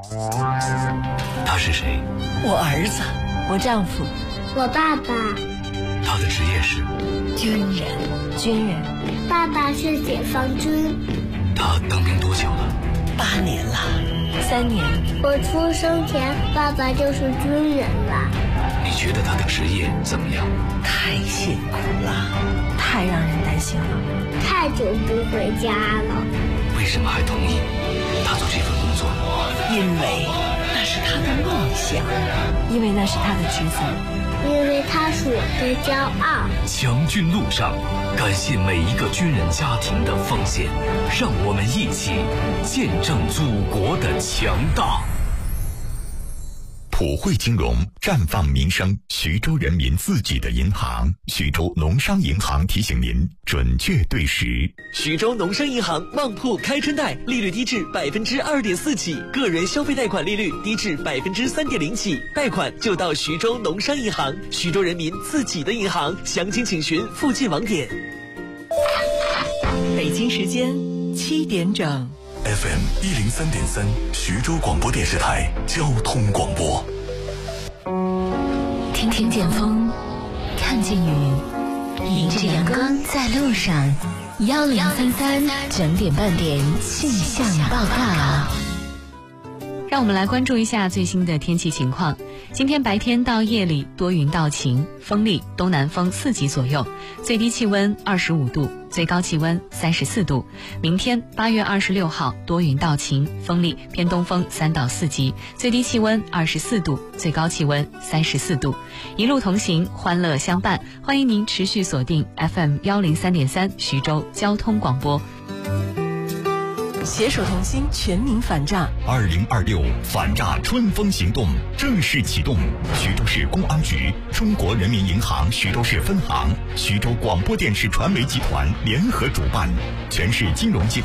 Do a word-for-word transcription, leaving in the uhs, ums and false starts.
他是谁？ 我儿子，我丈夫， 我爸爸。 他的职业是军人。 军人。 爸爸是解放军。 他当兵多久了？ 八年了。 三年。 我出生前，爸爸就是军人了。 你觉得他的职业怎么样？ 太辛苦了， 太让人担心了。 太久不回家了。 为什么还同意他做这份工作？ 因为那是他的梦想， 因为那是他的职责， 因为他是我的骄傲。 强军路上，感谢每一个军人家庭的奉献，让我们一起见证祖国的强大。 普惠金融绽放民生，徐州人民自己的银行，徐州农商银行提醒您准确对时。 徐州农商银行旺铺开春贷，利率低至百分之二点四起，个人消费贷款利率低至百分之三点零起，贷款就到徐州农商银行，徐州人民自己的银行，详情请询附近网点。 北京时间七点整。 F M 一零三点三，徐州广播电视台交通广播。 听听见风，看见雨，迎着阳光在路上。幺零三三整点半点气象报告。 让我们来关注一下最新的天气情况。今天白天到夜里多云到晴，风力东南风四级左右，最低气温二十五度，最高气温三十四度。明天八月二十六号多云到晴，风力偏东风三到四级，最低气温二十四度，最高气温三十四度。一路同行，欢乐相伴，欢迎您持续锁定 F M 幺零三点三徐州交通广播。 携手同心，全民反诈。 二零二六反诈春风行动正式启动，徐州市公安局、中国人民银行徐州市分行、徐州广播电视传媒集团联合主办，全市金融机构